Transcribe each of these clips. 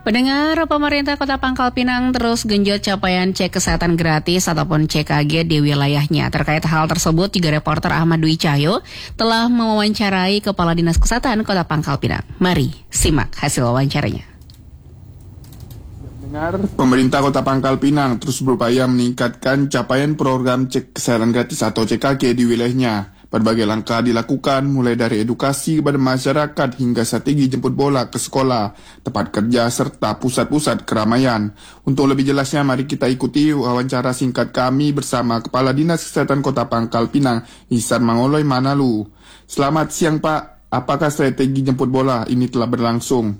Pendengar, pemerintah Kota Pangkal Pinang terus genjot capaian cek kesehatan gratis ataupun CKG di wilayahnya. Terkait hal tersebut, juga reporter Ahmad Dwi Cahyo telah mewawancarai Kepala Dinas Kesehatan Kota Pangkal Pinang. Mari simak hasil wawancaranya. Pemerintah Kota Pangkal Pinang terus berupaya meningkatkan capaian program cek kesehatan gratis atau CKG di wilayahnya. Berbagai langkah dilakukan, mulai dari edukasi kepada masyarakat hingga strategi jemput bola ke sekolah, tempat kerja, serta pusat-pusat keramaian. Untuk lebih jelasnya, mari kita ikuti wawancara singkat kami bersama Kepala Dinas Kesehatan Kota Pangkal Pinang, Ihsan Mangoloy Manalu. Selamat siang Pak, apakah strategi jemput bola ini telah berlangsung?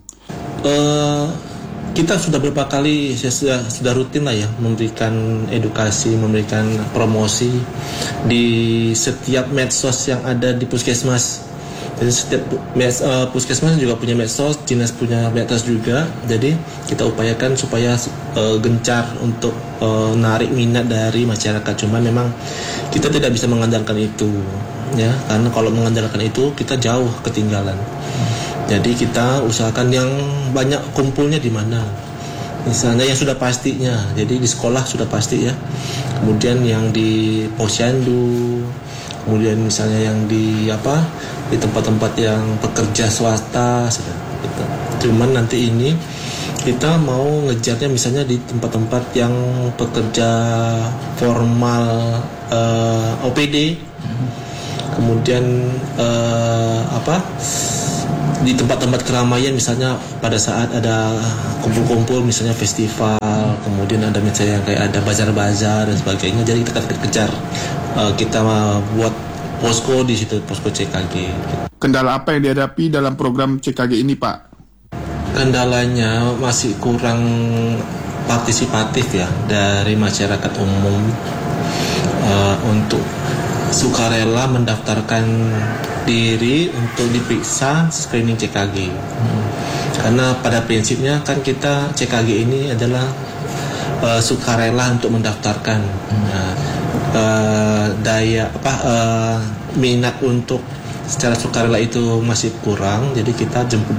Kita sudah beberapa kali sudah rutin lah ya memberikan edukasi, memberikan promosi di setiap medsos yang ada di puskesmas. Jadi setiap puskesmas juga punya medsos, dinas punya medsos juga. Jadi kita upayakan supaya gencar untuk narik minat dari masyarakat. Cuma memang kita tidak bisa mengandalkan itu, ya, karena kalau mengandalkan itu kita jauh ketinggalan. Jadi kita usahakan yang banyak kumpulnya di mana. Misalnya yang sudah pastinya, jadi di sekolah sudah pasti ya. Kemudian yang di posyandu, kemudian misalnya yang di tempat-tempat yang pekerja swasta, gitu. Cuman nanti ini kita mau ngejarnya misalnya di tempat-tempat yang pekerja formal, OPD, kemudian di tempat-tempat keramaian, misalnya pada saat ada kumpul-kumpul, misalnya festival, kemudian ada misalnya kayak ada bazar-bazar dan sebagainya. Jadi kita kejar, kita buat posko di situ, posko CKG. Kendala apa yang dihadapi dalam program CKG ini, Pak? Kendalanya masih kurang partisipatif ya dari masyarakat umum untuk sukarela mendaftarkan diri untuk diperiksa screening CKG. Karena pada prinsipnya kan kita CKG ini adalah sukarela untuk mendaftarkan. Minat untuk secara sukarela itu masih kurang, jadi kita jemput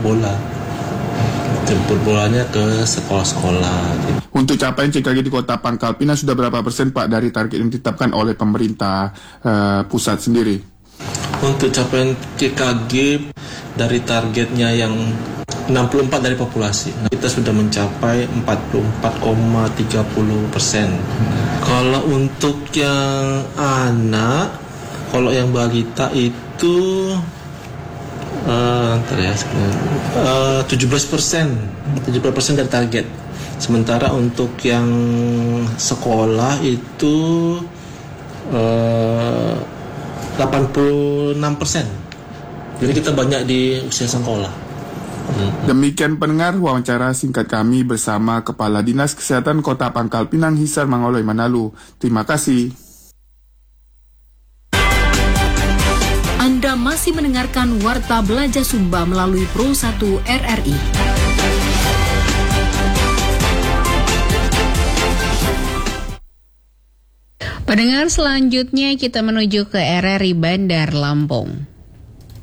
bolanya ke sekolah-sekolah. Untuk capaian CKG di Kota Pangkal Pinang sudah berapa persen Pak dari target yang ditetapkan oleh pemerintah pusat sendiri? Untuk capaian CKG dari targetnya yang 64 dari populasi, kita sudah mencapai 44,30%. Kalau untuk yang anak, kalau yang balita itu 17% dari target. Sementara untuk yang sekolah itu 86%. Jadi kita banyak di usia sekolah. Demikian pendengar wawancara singkat kami bersama Kepala Dinas Kesehatan Kota Pangkal Pinang, Ihsan Mangoloy Manalu. Terima kasih. Anda masih mendengarkan Warta Belajar Sumba melalui Pro 1 RRI. Pendengar, selanjutnya kita menuju ke RRI Bandar Lampung.